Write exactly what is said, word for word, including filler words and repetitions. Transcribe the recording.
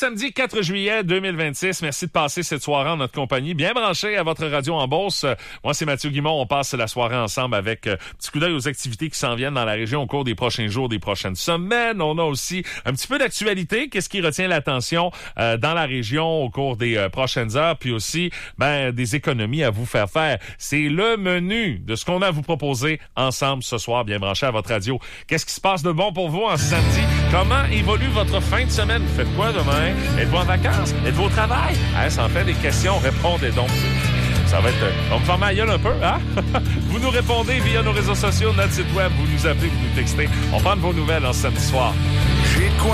samedi quatre juillet deux mille vingt-six. Merci de passer cette soirée en notre compagnie. Bien branché à votre radio en Beauce. Moi, c'est Mathieu Guimond. On passe la soirée ensemble avec un petit coup d'œil aux activités qui s'en viennent dans la région au cours des prochains jours, des prochaines semaines. On a aussi un petit peu d'actualité. Qu'est-ce qui retient l'attention euh, dans la région au cours des euh, prochaines heures? Puis aussi, ben, des économies à vous faire faire. C'est le menu de ce qu'on a à vous proposer ensemble ce soir, bien branché à votre radio. Qu'est-ce qui se passe de bon pour vous en ce samedi? Comment évolue votre fin de semaine? Vous faites quoi demain? Êtes-vous en vacances? Êtes-vous au travail? Hein, ça en fait des questions. Répondez donc. Ça va être... On me fait ma gueule un peu, hein? Vous nous répondez via nos réseaux sociaux, notre site web. Vous nous appelez, vous nous textez. On prend de vos nouvelles en ce samedi soir. J'ai quoi?